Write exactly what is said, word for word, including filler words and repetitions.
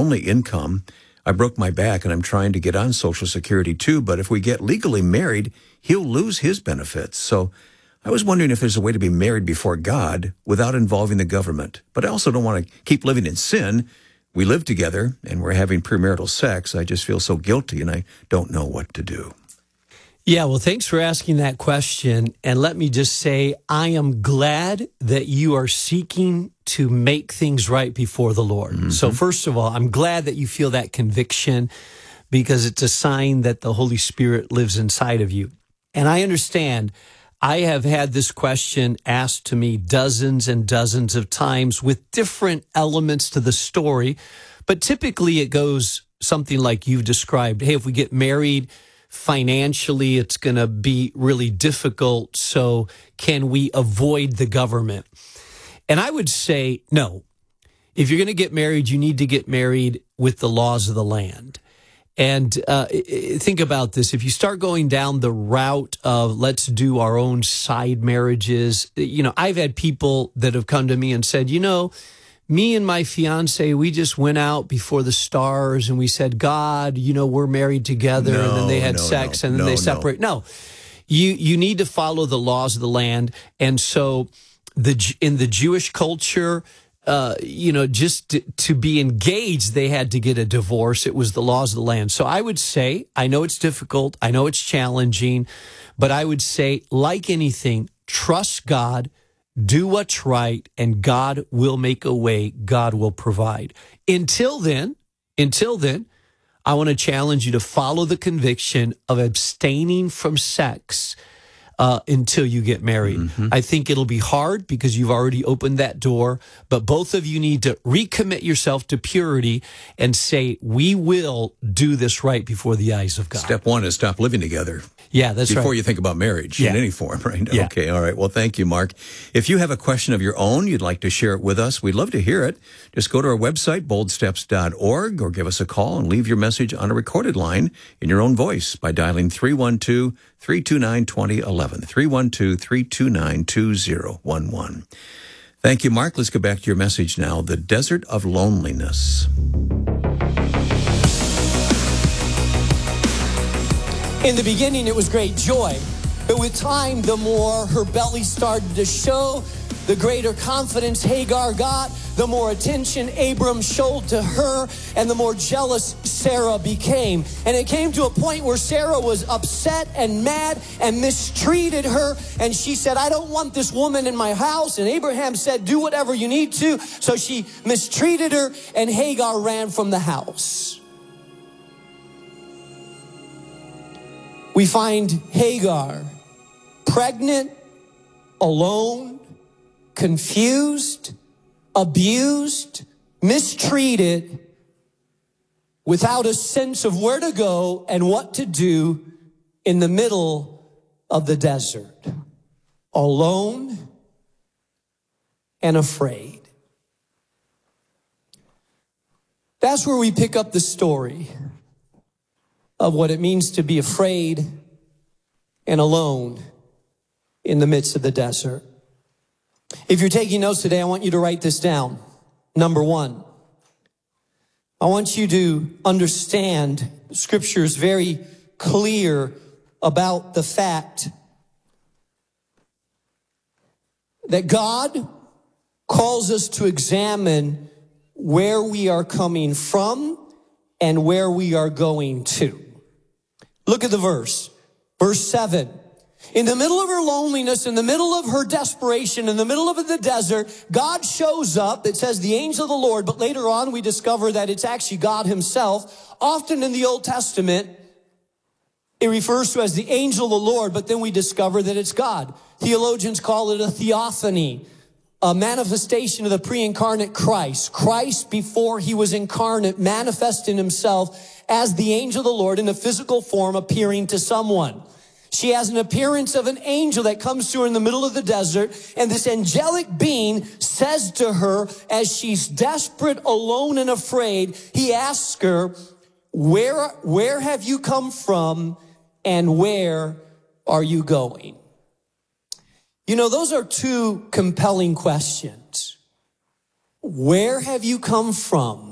only income. I broke my back and I'm trying to get on Social Security too, but if we get legally married, he'll lose his benefits. So I was wondering if there's a way to be married before God without involving the government. But I also don't want to keep living in sin. We live together and we're having premarital sex. I just feel so guilty and I don't know what to do. Yeah, well, thanks for asking that question. And let me just say, I am glad that you are seeking to make things right before the Lord. Mm-hmm. So first of all, I'm glad that you feel that conviction because it's a sign that the Holy Spirit lives inside of you. And I understand I have had this question asked to me dozens and dozens of times with different elements to the story, but typically it goes something like you've described. Hey, if we get married financially, it's going to be really difficult, so can we avoid the government? And I would say no. If you're going to get married, you need to get married with the laws of the land. And uh, think about this. If you start going down the route of let's do our own side marriages, you know, I've had people that have come to me and said, you know, me and my fiance, we just went out before the stars and we said, God, you know, we're married together. No, and then they had no, sex no, and then no, they separate. No. no, you you need to follow the laws of the land. And so the in the Jewish culture, Uh, you know, just to, to be engaged, they had to get a divorce. It was the laws of the land. So I would say, I know it's difficult. I know it's challenging, but I would say, like anything, trust God, do what's right, and God will make a way. God will provide. Until then, until then, I want to challenge you to follow the conviction of abstaining from sex Uh, until you get married. Mm-hmm. I think it'll be hard because you've already opened that door, but both of you need to recommit yourself to purity and say, we will do this right before the eyes of God. Step one is stop living together. Yeah, that's Before right. Before you think about marriage yeah. in any form, right? Yeah. Okay, all right. Well, thank you, Mark. If you have a question of your own, you'd like to share it with us, we'd love to hear it. Just go to our website, bold steps dot org, or give us a call and leave your message on a recorded line in your own voice by dialing three one two, three two nine, two zero one one, three one two, three two nine, two zero one one. Thank you, Mark. Let's go back to your message now, the desert of loneliness. In the beginning, it was great joy, but with time, the more her belly started to show, the greater confidence Hagar got, the more attention Abram showed to her, and the more jealous Sarah became. And it came to a point where Sarah was upset and mad and mistreated her, and she said, I don't want this woman in my house. And Abraham said, do whatever you need to. So she mistreated her, and Hagar ran from the house. We find Hagar pregnant, alone, confused, abused, mistreated, without a sense of where to go and what to do in the middle of the desert, alone and afraid. That's where we pick up the story of what it means to be afraid and alone in the midst of the desert. If you're taking notes today, I want you to write this down. Number one, I want you to understand Scripture is very clear about the fact that God calls us to examine where we are coming from and where we are going to. Look at the verse. Verse seven. In the middle of her loneliness, in the middle of her desperation, in the middle of the desert, God shows up. It says the angel of the Lord, but later on we discover that it's actually God himself. Often in the Old Testament, it refers to as the angel of the Lord, but then we discover that it's God. Theologians call it a theophany, a manifestation of the pre-incarnate Christ. Christ, before he was incarnate, manifested himself as the angel of the Lord in a physical form, appearing to someone. She has an appearance of an angel that comes to her in the middle of the desert, and this angelic being says to her, as she's desperate, alone, and afraid, he asks her, where, where have you come from, and where are you going? You know, those are two compelling questions. Where have you come from?